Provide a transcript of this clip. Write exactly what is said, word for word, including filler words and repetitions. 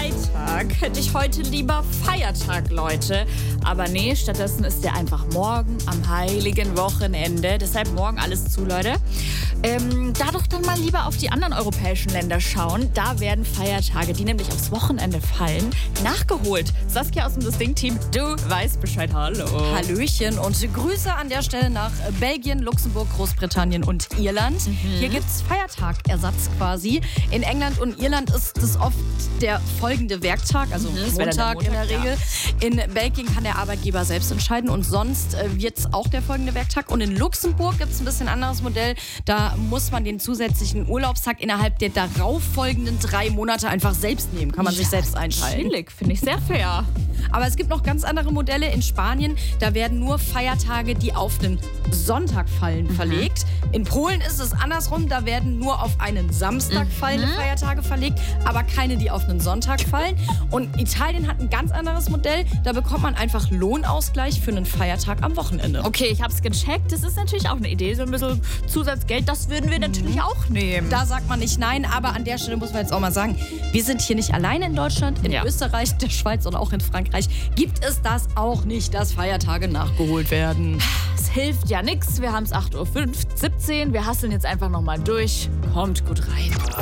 Freitag hätte ich heute lieber Feiertag, Leute. Aber nee, stattdessen ist der einfach morgen am heiligen Wochenende. Deshalb morgen alles zu, Leute. Ähm, da doch dann mal lieber auf die anderen europäischen Länder schauen. Da werden Feiertage, die nämlich aufs Wochenende fallen, nachgeholt. Saskia aus dem Distinct-Team, du weißt Bescheid. Hallo. Hallöchen und Grüße an der Stelle nach Belgien, Luxemburg, Großbritannien und Irland. Mhm. Hier gibt es Feiertagersatz quasi. In England und Irland ist es oft der folgende Werktag, also mhm, Montag, der Montag in der Regel. Ja. In Belgien kann der Arbeitgeber selbst entscheiden und sonst äh, wird es auch der folgende Werktag. Und in Luxemburg gibt es ein bisschen anderes Modell. Da muss man den zusätzlichen Urlaubstag innerhalb der darauffolgenden drei Monate einfach selbst nehmen. Kann man ja, sich selbst einteilen. Chillig, finde ich sehr fair. Aber es gibt noch ganz andere Modelle. In Spanien, da werden nur Feiertage, die auf einen Sonntag fallen, mhm. verlegt. In Polen ist es andersrum. Da werden nur auf einen Samstag fallende mhm. Feiertage verlegt, aber keine, die auf einen Sonntag fallen. Und Italien hat ein ganz anderes Modell. Da bekommt man einfach Lohnausgleich für einen Feiertag am Wochenende. Okay, ich habe es gecheckt. Das ist natürlich auch eine Idee. So ein bisschen Zusatzgeld, das würden wir natürlich mhm. auch nehmen. Da sagt man nicht nein, aber an der Stelle muss man jetzt auch mal sagen, wir sind hier nicht alleine in Deutschland. In ja. Österreich, der Schweiz und auch in Frankreich gibt es das auch nicht, dass Feiertage nachgeholt werden. Es hilft ja nichts. Wir haben es acht Uhr siebzehn. Wir hasseln jetzt einfach nochmal durch. Kommt gut rein.